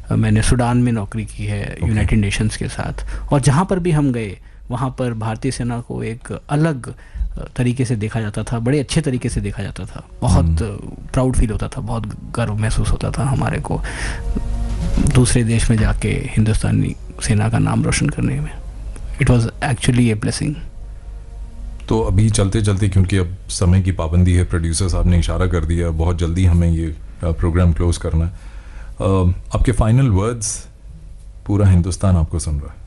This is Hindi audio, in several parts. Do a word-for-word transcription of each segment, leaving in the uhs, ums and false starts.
मैंने सूडान में नौकरी की है यूनाइटेड नेशंस के साथ, और जहाँ पर भी हम गए वहाँ पर भारतीय सेना को एक अलग तरीके से देखा जाता था, बड़े अच्छे तरीके से देखा जाता था, बहुत प्राउड फील होता था, बहुत गर्व महसूस होता था हमारे को दूसरे देश में जाके हिंदुस्तानी सेना का नाम रोशन करने में। It was actually a blessing. तो अभी चलते चलते, क्योंकि अब समय की पाबंदी है, प्रोड्यूसर साहब ने इशारा कर दिया बहुत जल्दी हमें ये प्रोग्राम क्लोज करना है, आपके फाइनल वर्ड्स, पूरा हिंदुस्तान आपको सुन रहा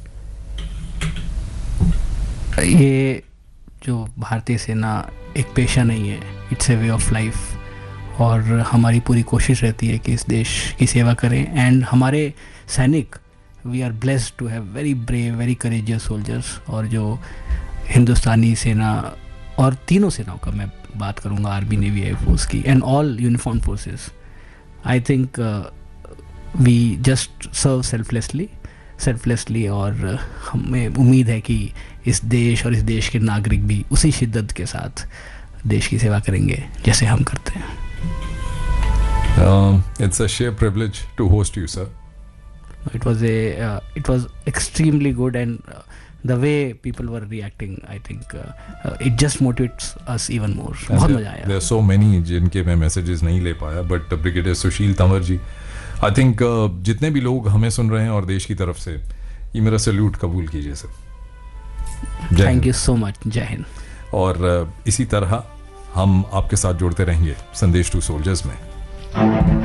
है। ये जो भारतीय सेना एक पेशा नहीं है, it's a way of life, और हमारी पूरी कोशिश रहती है कि इस देश की सेवा करें। एंड हमारे सैनिक, we are blessed to have very brave, very courageous soldiers. और जो हिंदुस्तानी सेना और तीनों सेनाओं का मैं बात करूँगा, आर्मी, नेवी, एयरफोर्स की, and all uniform forces, I think we just serve selflessly selflessly और uh, हमें उम्मीद है कि इस देश और इस देश के नागरिक भी उसी शिद्दत के साथ देश की सेवा करेंगे जैसे हम करते हैं। It's a share privilege to host you sir. It was a uh, it was extremely good, and uh, the way people were reacting, I think uh, uh, it just motivates us even more. बहुत मजा आया। There are so many जिनके मैं मैसेजेस नहीं ले पाया, but brigadier Sushil Tanwar ji, I think uh, जितने भी लोग हमें सुन रहे हैं और देश की तरफ से, ये मेरा सैल्यूट कबूल कीजिए sir. Thank you so much. जय हिंद। और uh, इसी तरह हम आपके साथ जुड़ते रहेंगे संदेश टू सोल्जर्स में।